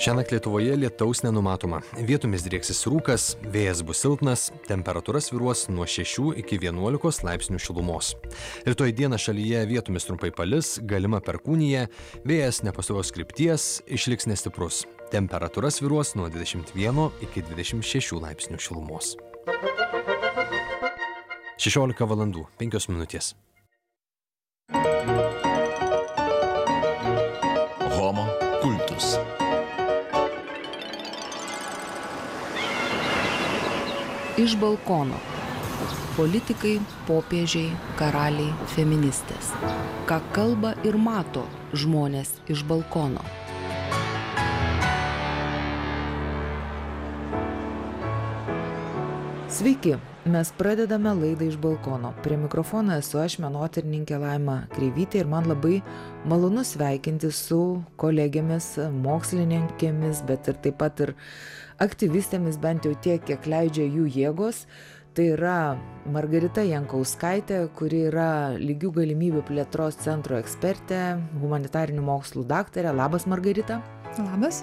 Šiąnakt Lietuvoje lietaus nenumatoma. Vietomis drieksis rūkas, vėjas bus silpnas, temperatūra svyruos nuo 6 iki 11 laipsnių šilumos. Rytoj dieną šalyje vietomis trumpai palis, galima perkūnija, vėjas nepastovios krypties, išliks nestiprus. Temperatūra svyruos nuo 21 iki 26 laipsnių šilumos. 16 valandų 5 minutės. Homo kultus. Iš balkono. Politikai, popiežiai, karaliai, feministės. Ką kalba ir mato žmonės iš balkono. Sveiki, mes pradedame laidą iš balkono. Prie mikrofono esu aš, menotyrininkė Laima Kreivytė, ir man labai malonu sveikinti su kolegėmis, mokslininkėmis, bet ir taip pat ir aktyvistėmis, bent jau tiek, kiek leidžia jų jėgos. Tai yra Margarita Jankauskaitė, kuri yra lygių galimybių plėtros centro ekspertė, humanitarinių mokslų daktarė. Labas, Margarita. Labas.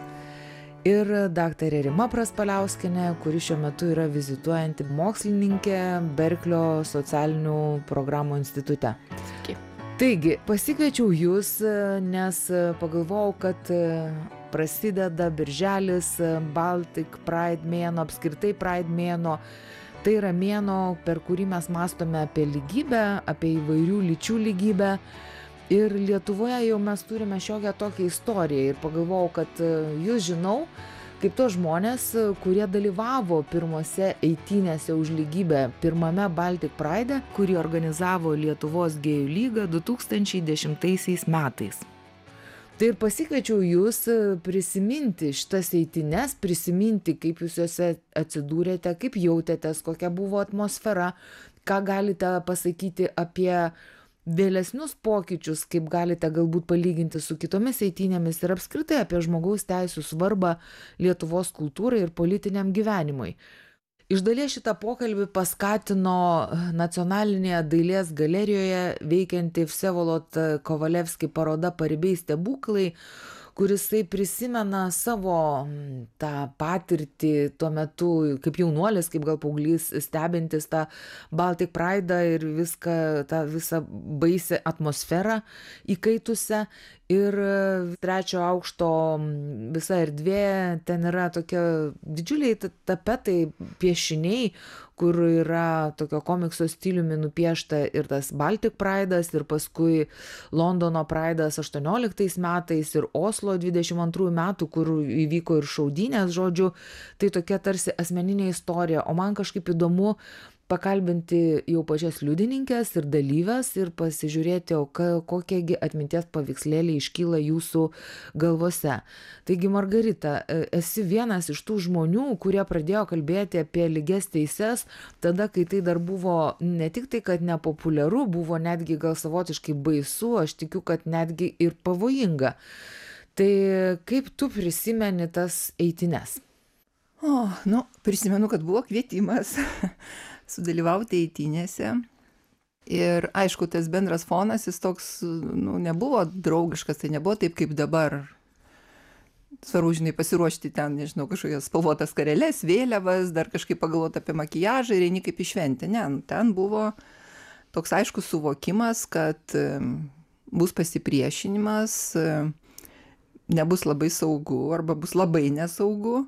Ir daktarė Rima Praspaliauskienė, kuri šiuo metu yra vizituojanti mokslininkė Berklio socialinių programų institute. Sveiki. Taigi, pasikviečiau jūs, nes pagalvojau, kad prasideda birželis, Baltic Pride mėnuo, apskritai Pride mėnuo. Tai yra mėnuo, per kurį mes mąstome apie lygybę, apie įvairių lyčių lygybę. Ir Lietuvoje jau mes turime šiokią tokią istoriją. Ir pagalvojau, kad jūs žinau, kaip tos žmonės, kurie dalyvavo pirmose eitynėse už lygybę, pirmame Baltic Pride, kurį organizavo Lietuvos gėjų lyga 2010 metais. Tai ir pasikviečiau jūs prisiminti šitas eitynes, prisiminti, kaip jūs juose atsidūrėte, kaip jautėtės, kokia buvo atmosfera, ką galite pasakyti apie vėlesnius pokyčius, kaip galite galbūt palyginti su kitomis eitynėmis ir apskritai apie žmogaus teisų svarbą Lietuvos kultūrai ir politiniam gyvenimui. Iš dalies šitą pokalbį paskatino Nacionalinėje dailės galerijoje veikianti Vsevolod Kovalevski paroda Paribiai stebuklai, kurisai prisimena savo tą patirtį tuo metu kaip jaunuolis, kaip gal paauglys, stebintis tą Baltic Pride'ą ir viską, tą visą baisią atmosferą įkaitusią. Ir 3 aukšto visa erdvė, ten yra tokie didžiuliai tapetai, piešiniai, kur yra tokio komikso stiliumi nupiešta ir tas Baltic Pride'as, ir paskui Londono Pride'as 18 metais, ir Oslo 22 metų, kur įvyko ir šaudynės, žodžiu, tai tokia tarsi asmeninė istorija. O man kažkaip įdomu pakalbinti jau pačias liudininkės ir dalyves ir pasižiūrėti, kokiegi atminties paveikslėliai iškyla jūsų galvose. Taigi, Margarita, esi vienas iš tų žmonių, kurie pradėjo kalbėti apie lygias teises tada, kai tai dar buvo ne tik tai, kad nepopuliaru, buvo netgi gal savotiškai baisu, aš tikiu, kad netgi ir pavojinga. Tai kaip tu prisimeni tas eitines? Prisimenu, kad buvo kvietimas sudalyvauti eitynėse. Ir aišku, tas bendras fonas, jis toks, nebuvo draugiškas, tai nebuvo taip kaip dabar. Svarbu, žinai, pasiruošti ten, nežinau, kažkokias spalvotas skareles, vėliavas, dar kažkaip pagalvoti apie makiažą ir eini kaip į šventę. Ne, ten buvo toks aiškus suvokimas, kad bus pasipriešinimas, nebus labai saugu arba bus labai nesaugu.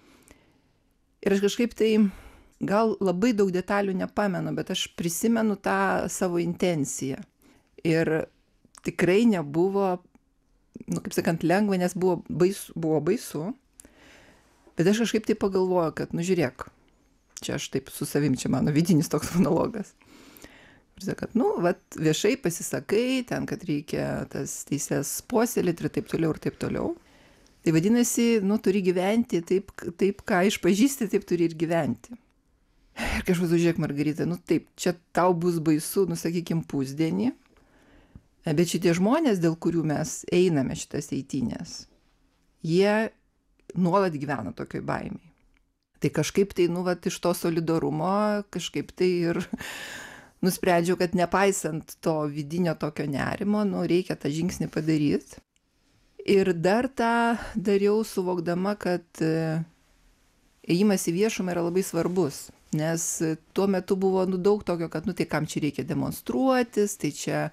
Ir aš kažkaip tai gal labai daug detalių nepamenu, bet aš prisimenu tą savo intenciją. Ir tikrai nebuvo, kaip sakant, lengva, nes buvo baisu. Bet aš kažkaip tai pagalvoju, kad, žiūrėk, čia aš taip su savim, čia mano vidinis toks monologas. Ir kad, viešai pasisakai, ten, kad reikia tas teises puoselėti ir taip toliau ir taip toliau. Tai vadinasi, turi gyventi taip, ką išpažįsti, taip turi ir gyventi. Ir kažkas, žiūrėk, Margarita, taip, čia tau bus baisu, sakykim, pusdienį, bet šitie žmonės, dėl kurių mes einame šitas eitynės, jie nuolat gyvena tokioj baimėj. Tai kažkaip tai, iš to solidarumo, kažkaip tai ir nusprendžiau, kad nepaisant to vidinio tokio nerimo, reikia tą žingsnį padaryti. Ir dar tą dariau suvokdama, kad ėjimas į viešumą yra labai svarbus, nes tuo metu buvo daug tokio, kad tai kam čia reikia demonstruotis, tai čia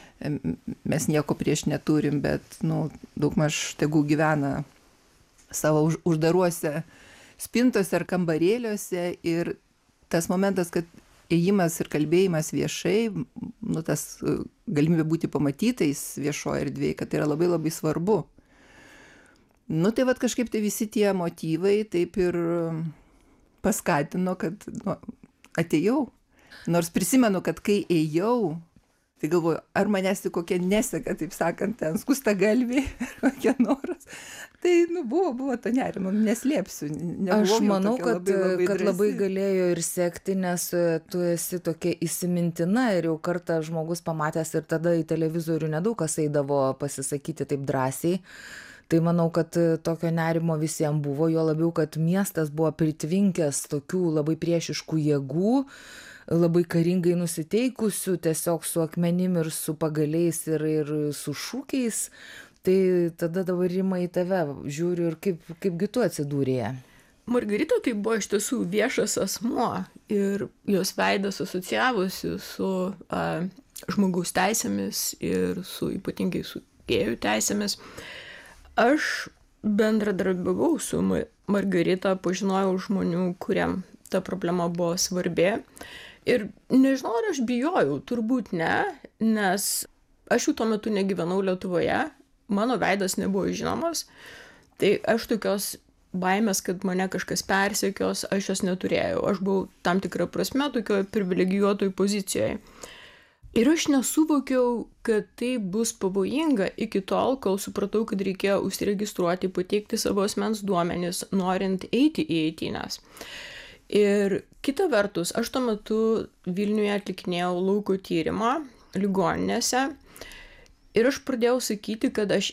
mes nieko prieš neturim, bet daugmaž tegu gyvena savo uždaruose spintose ar kambarėliuose. Ir tas momentas, kad ėjimas ir kalbėjimas viešai, tas galimybė būti pamatytais viešoje erdvėje, kad tai yra labai labai svarbu. Tai vat kažkaip tai visi tie motyvai taip ir paskatino, kad atėjau. Nors prisimenu, kad kai ėjau, tai galvoju, ar manęs kokia neseka, taip sakant, ten skusta galviai, kokia noras. Tai buvo to nerimo, neslėpsiu. Aš manau, kad labai galėjo ir sekti, nes tu esi tokia įsimintina ir jau kartą žmogus pamatęs ir tada į televizorių nedaug kas eidavo pasisakyti taip drąsiai. Tai manau, kad tokio nerimo visiems buvo, jo labiau, kad miestas buvo pritvinkęs tokių labai priešiškų jėgų, labai karingai nusiteikusių, tiesiog su akmenim ir su pagaliais ir su šūkiais. Tai tada dabar Rima į tave žiūriu ir kaipgi tu atsidūrė. Margarita tai buvo iš tiesų viešas asmuo ir jos veidas asocijavosi su žmogaus teisėmis ir ypatingai su gėjų teisėmis. Aš bendradarbiavau su Margarita, pažinojau žmonių, kuriem ta problema buvo svarbi. Ir nežinau, ar aš bijojau, turbūt ne, nes aš jau tuo metu negyvenau Lietuvoje, mano veidas nebuvo žinomas, tai aš tokios baimės, kad mane kažkas persekios, aš jos neturėjau. Aš buvau tam tikrą prasme tokioje privilegijuotoj pozicijoje. Ir aš nesuvokiau, kad tai bus pavojinga iki tol, kol supratau, kad reikėjo užsiregistruoti, pateikti savo asmens duomenis, norint eiti į eitynes. Ir kita vertus, aš tuo metu Vilniuje atlikinėjau lauko tyrimą ligoninėse ir aš pradėjau sakyti, kad aš